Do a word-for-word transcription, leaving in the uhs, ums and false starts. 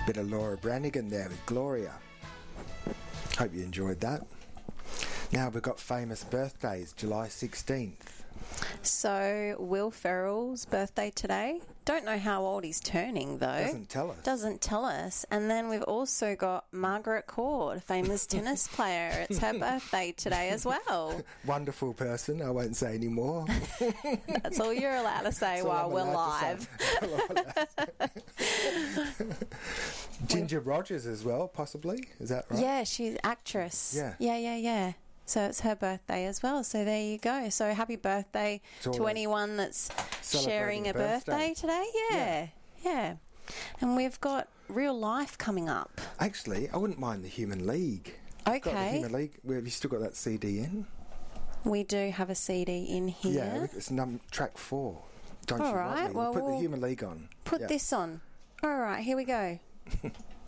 Bit of Laura Branigan there with Gloria. Hope you enjoyed that. Now we've got famous birthdays, July sixteenth. So, Will Ferrell's birthday today. Don't know how old he's turning, though. Doesn't tell us. Doesn't tell us. And then we've also got Margaret Court, famous tennis player. It's her birthday today as well. Wonderful person. I won't say any more. That's all you're allowed to say while we're live. Ginger Rogers as well, possibly. Is that right? Yeah, she's actress. Yeah. Yeah, yeah, yeah. So it's her birthday as well. So there you go. So happy birthday to anyone that's sharing a birthday, birthday today. Yeah, yeah, yeah. And we've got real life coming up. Actually, I wouldn't mind the Human League. Okay. Got the Human League. Have you still got that C D in? We do have a C D in here. Yeah, it's num- track four. Don't All you right. love me? Well, we'll put we'll the Human League on. Put yeah. this on. All right, here we go.